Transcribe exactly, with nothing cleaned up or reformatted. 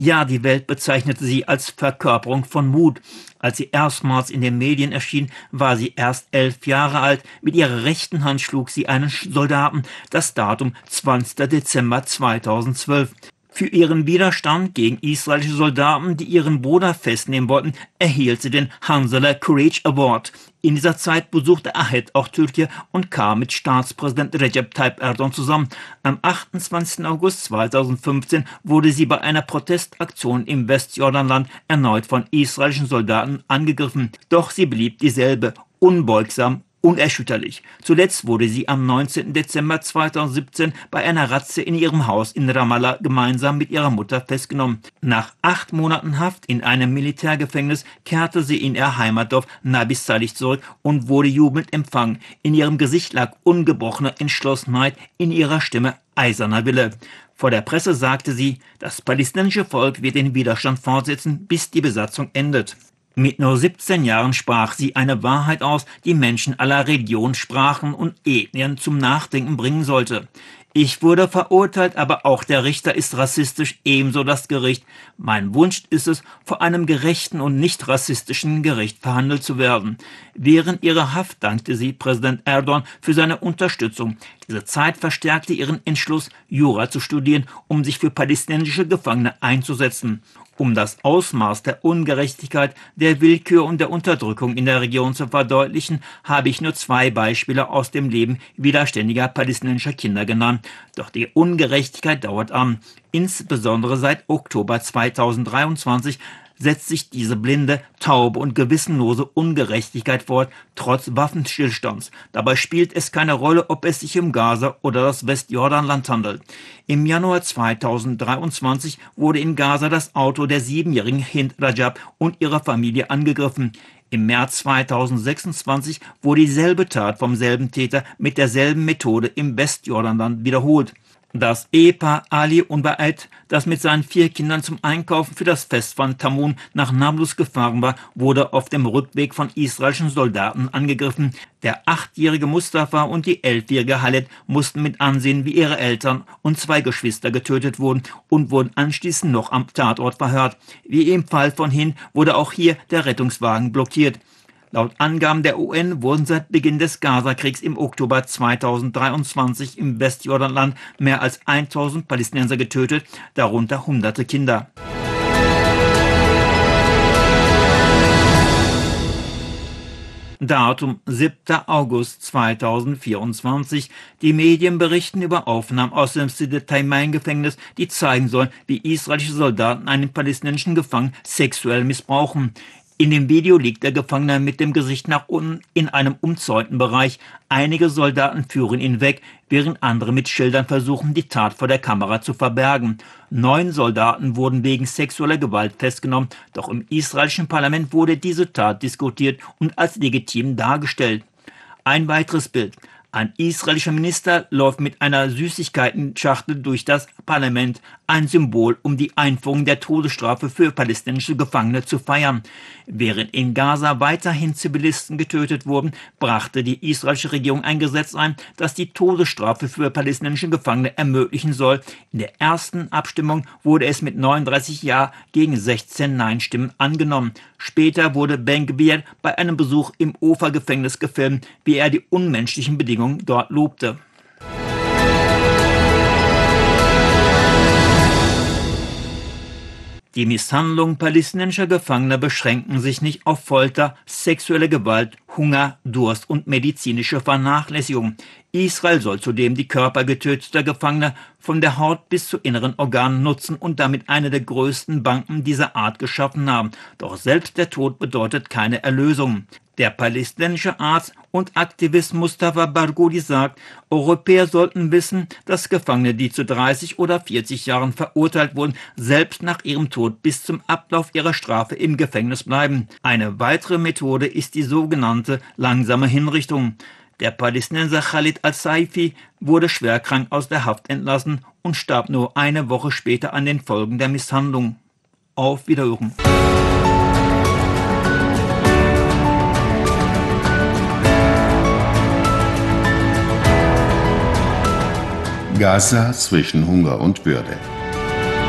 Ja, die Welt bezeichnete sie als Verkörperung von Mut. Als sie erstmals in den Medien erschien, war sie erst elf Jahre alt. Mit ihrer rechten Hand schlug sie einen Soldaten. Das Datum zwanzigster Dezember zweitausendzwölf. Für ihren Widerstand gegen israelische Soldaten, die ihren Bruder festnehmen wollten, erhielt sie den Hanzala Courage Award. In dieser Zeit besuchte Ahed auch Türkei und kam mit Staatspräsident Recep Tayyip Erdogan zusammen. Am achtundzwanzigsten August zweitausendfünfzehn wurde sie bei einer Protestaktion im Westjordanland erneut von israelischen Soldaten angegriffen. Doch sie blieb dieselbe, unbeugsam, unerschütterlich. Zuletzt wurde sie am neunzehnten Dezember zweitausendsiebzehn bei einer Razzia in ihrem Haus in Ramallah gemeinsam mit ihrer Mutter festgenommen. Nach acht Monaten Haft in einem Militärgefängnis kehrte sie in ihr Heimatdorf Nabi Salih zurück und wurde jubelnd empfangen. In ihrem Gesicht lag ungebrochene Entschlossenheit, in ihrer Stimme eiserner Wille. Vor der Presse sagte sie, das palästinensische Volk wird den Widerstand fortsetzen, bis die Besatzung endet. Mit nur siebzehn Jahren sprach sie eine Wahrheit aus, die Menschen aller Religionen, Sprachen und Ethnien zum Nachdenken bringen sollte. Ich wurde verurteilt, aber auch der Richter ist rassistisch, ebenso das Gericht. Mein Wunsch ist es, vor einem gerechten und nicht rassistischen Gericht verhandelt zu werden. Während ihrer Haft dankte sie Präsident Erdogan für seine Unterstützung. Diese Zeit verstärkte ihren Entschluss, Jura zu studieren, um sich für palästinensische Gefangene einzusetzen. Um das Ausmaß der Ungerechtigkeit, der Willkür und der Unterdrückung in der Region zu verdeutlichen, habe ich nur zwei Beispiele aus dem Leben widerständiger palästinensischer Kinder genannt. Doch die Ungerechtigkeit dauert an. Insbesondere seit Oktober zweitausenddreiundzwanzig setzt sich diese blinde, taube und gewissenlose Ungerechtigkeit fort, trotz Waffenstillstands. Dabei spielt es keine Rolle, ob es sich um Gaza oder das Westjordanland handelt. Im Januar zweitausenddreiundzwanzig wurde in Gaza das Auto der siebenjährigen Hind Rajab und ihrer Familie angegriffen. Im März zweitausendsechsundzwanzig wurde dieselbe Tat vom selben Täter mit derselben Methode im Westjordanland wiederholt. Das Ehepaar Ali und Ba'ed, das mit seinen vier Kindern zum Einkaufen für das Fest von Tamun nach Nablus gefahren war, wurde auf dem Rückweg von israelischen Soldaten angegriffen. Der achtjährige Mustafa und die elfjährige Halet mussten mit ansehen, wie ihre Eltern und zwei Geschwister getötet wurden und wurden anschließend noch am Tatort verhört. Wie im Fall von Hind wurde auch hier der Rettungswagen blockiert. Laut Angaben der U N wurden seit Beginn des Gazakriegs im Oktober zweitausenddreiundzwanzig im Westjordanland mehr als tausend Palästinenser getötet, darunter hunderte Kinder. Datum siebter August zweitausendvierundzwanzig. Die Medien berichten über Aufnahmen aus dem Sidi Taiman-Gefängnis, die zeigen sollen, wie israelische Soldaten einen palästinensischen Gefangenen sexuell missbrauchen. In dem Video liegt der Gefangene mit dem Gesicht nach unten in einem umzäunten Bereich. Einige Soldaten führen ihn weg, während andere mit Schildern versuchen, die Tat vor der Kamera zu verbergen. Neun Soldaten wurden wegen sexueller Gewalt festgenommen, doch im israelischen Parlament wurde diese Tat diskutiert und als legitim dargestellt. Ein weiteres Bild. Ein israelischer Minister läuft mit einer Süßigkeitenschachtel durch das Parlament, ein Symbol, um die Einführung der Todesstrafe für palästinensische Gefangene zu feiern. Während in Gaza weiterhin Zivilisten getötet wurden, brachte die israelische Regierung ein Gesetz ein, das die Todesstrafe für palästinensische Gefangene ermöglichen soll. In der ersten Abstimmung wurde es mit neununddreißig Ja gegen sechzehn Nein-Stimmen angenommen. Später wurde Ben-Gvir bei einem Besuch im Ofer-Gefängnis gefilmt, wie er die unmenschlichen Bedingungen dort lobte. Die Misshandlungen palästinensischer Gefangener beschränken sich nicht auf Folter, sexuelle Gewalt, Hunger, Durst und medizinische Vernachlässigung. Israel soll zudem die Körper getöteter Gefangener von der Haut bis zu inneren Organen nutzen und damit eine der größten Banken dieser Art geschaffen haben. Doch selbst der Tod bedeutet keine Erlösung. Der palästinensische Arzt und Aktivist Mustafa Barghouti sagt, Europäer sollten wissen, dass Gefangene, die zu dreißig oder vierzig Jahren verurteilt wurden, selbst nach ihrem Tod bis zum Ablauf ihrer Strafe im Gefängnis bleiben. Eine weitere Methode ist die sogenannte langsame Hinrichtung. Der Palästinenser Khalid al-Saifi wurde schwerkrank aus der Haft entlassen und starb nur eine Woche später an den Folgen der Misshandlung. Auf Wiederhören. Gaza zwischen Hunger und Würde.